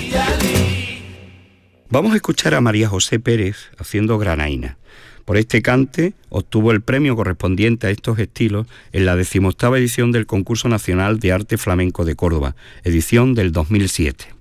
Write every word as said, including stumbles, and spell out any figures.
Vamos a escuchar a María José Pérez haciendo Granaína. Por este cante obtuvo el premio correspondiente a estos estilos en la decimoctava edición del Concurso Nacional de Arte Flamenco de Córdoba, edición del dos mil siete.